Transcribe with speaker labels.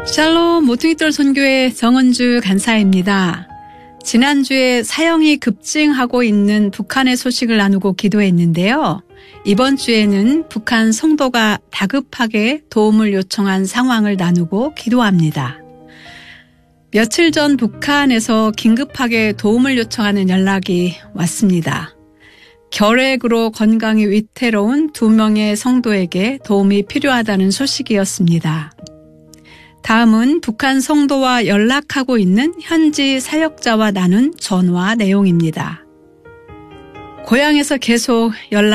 Speaker 1: 샬롬 모퉁이돌 선교회 정은주 간사입니다. 지난주에 사형이 급증하고 있는 북한의 소식을 나누고 기도했는데요. 이번 주에는 북한 성도가 다급하게 도움을 요청한 상황을 나누고 기도합니다. 며칠 전 북한에서 긴급하게 도움을 요청하는 연락이 왔습니다. 결핵으로 건강이 위태로운 2명의 성도에게 도움이 필요하다는 소식이었습니다. 다음은 북한 성도와 연락하고 있는 현지 사역자와 나눈 전화 내용입니다. 고향에서 계속 연락